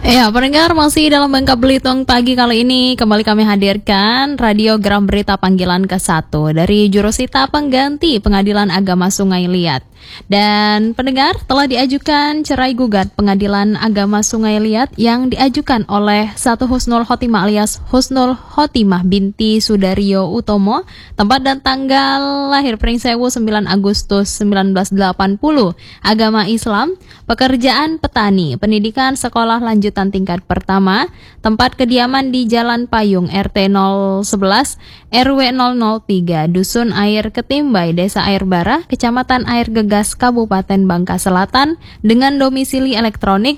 Ya, pendengar masih dalam Bangka Belitung pagi kali ini kembali kami hadirkan radiogram berita panggilan ke-1 dari Jurusita Pengganti Pengadilan Agama Sungai Liat. Dan pendengar, telah diajukan cerai gugat Pengadilan Agama Sungai Liat yang diajukan oleh Satu Husnul Khotimah alias Husnul Khotimah binti Sudaryo Utomo, tempat dan tanggal lahir Pringsewu 9 Agustus 1980, agama Islam, pekerjaan petani, pendidikan sekolah lanjutan tingkat pertama, tempat kediaman di Jalan Payung RT 011 RW 003 Dusun Air Ketimbai Desa Air Bara Kecamatan Air Gegas Kabupaten Bangka Selatan, dengan domisili elektronik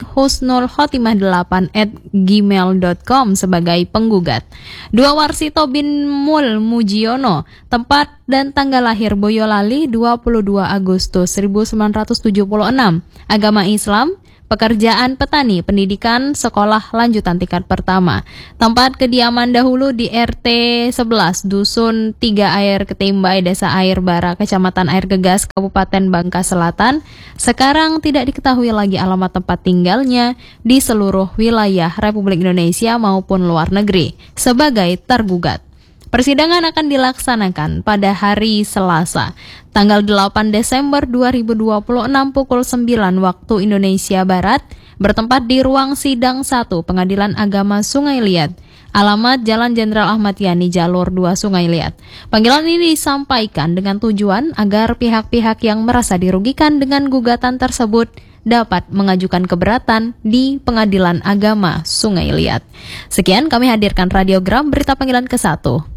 husnulkhotimah8@gmail.com sebagai penggugat. Dua Warsito bin Mul Mujiono, tempat dan tanggal lahir Boyolali 22 Agustus 1976, agama Islam, pekerjaan petani, pendidikan sekolah lanjutan tingkat pertama, tempat kediaman dahulu di RT 11 Dusun 3 Air Ketimbai Desa Air Bara Kecamatan Air Gegas Kabupaten Bangka Selatan, sekarang tidak diketahui lagi alamat tempat tinggalnya di seluruh wilayah Republik Indonesia maupun luar negeri sebagai tergugat. Persidangan akan dilaksanakan pada hari Selasa, tanggal 8 Desember 2026 pukul 9 waktu Indonesia Barat, bertempat di Ruang Sidang 1 Pengadilan Agama Sungai Liat. Alamat Jalan Jenderal Ahmad Yani, Jalur 2 Sungai Liat. Panggilan ini disampaikan dengan tujuan agar pihak-pihak yang merasa dirugikan dengan gugatan tersebut dapat mengajukan keberatan di Pengadilan Agama Sungai Liat. Sekian kami hadirkan radiogram berita panggilan ke-1.